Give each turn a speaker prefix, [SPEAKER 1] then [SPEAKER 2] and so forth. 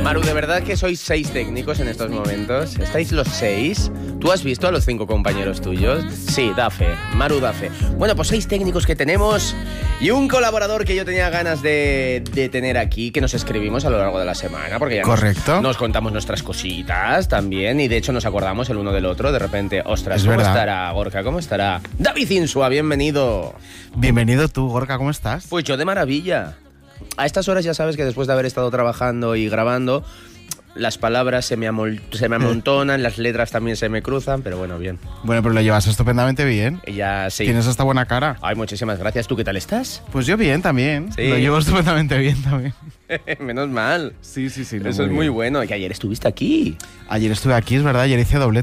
[SPEAKER 1] Maru, ¿de verdad que sois 6 técnicos en estos momentos? ¿Estáis los 6? ¿Tú has visto a los 5 compañeros tuyos? Sí, da fe. Maru da fe. Bueno, pues 6 técnicos que tenemos y un colaborador que yo tenía ganas de tener aquí, que nos escribimos a lo largo de la semana, porque ya
[SPEAKER 2] Correcto.
[SPEAKER 1] Nos contamos nuestras cositas también y de hecho nos acordamos el uno del otro. De repente, ostras,
[SPEAKER 2] Es
[SPEAKER 1] ¿cómo
[SPEAKER 2] verdad.
[SPEAKER 1] estará Gorka? ¿Cómo estará? David Insua, bienvenido.
[SPEAKER 2] Bienvenido tú, Gorka, ¿cómo estás?
[SPEAKER 1] Pues yo de maravilla. A estas horas ya sabes que después de haber estado trabajando y grabando, las palabras se me amontonan, las letras también se me cruzan, pero bueno, bien.
[SPEAKER 2] Bueno, pero lo llevas estupendamente bien.
[SPEAKER 1] Ya sí.
[SPEAKER 2] Tienes esta buena cara.
[SPEAKER 1] Ay, muchísimas gracias. ¿Tú qué tal estás?
[SPEAKER 2] Pues yo bien también.
[SPEAKER 1] Sí.
[SPEAKER 2] Lo llevo estupendamente bien también.
[SPEAKER 1] Menos mal.
[SPEAKER 2] Sí, sí, sí.
[SPEAKER 1] Eso es muy bueno. Y ayer estuviste aquí.
[SPEAKER 2] Ayer estuve aquí, es verdad, ayer hice doblete.